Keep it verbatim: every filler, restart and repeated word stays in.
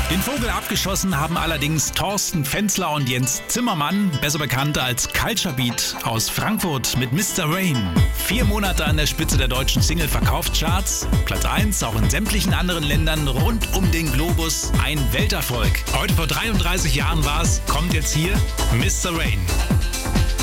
Den Vogel abgeschossen haben allerdings Thorsten Fenzler und Jens Zimmermann, besser bekannt als Culture Beat aus Frankfurt mit Mister Rain. Vier Monate an der Spitze der deutschen Single-Verkaufscharts, Platz eins auch in sämtlichen anderen Ländern rund um den Globus, ein Welterfolg. Heute vor dreiunddreißig Jahren war es, kommt jetzt hier Mister Rain.